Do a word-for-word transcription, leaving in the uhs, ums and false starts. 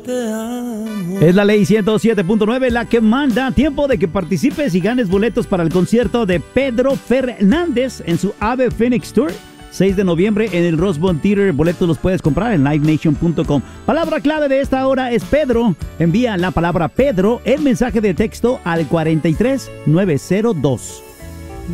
Es la ley ciento siete punto nueve la que manda. Tiempo de que participes y ganes boletos para el concierto de Pedro Fernández en su Ave Phoenix Tour. seis de noviembre en el Rosemont Theater. Boletos los puedes comprar en live nation punto com. Palabra clave de esta hora es Pedro. Envía la palabra Pedro en mensaje de texto al cuatro tres nueve cero dos.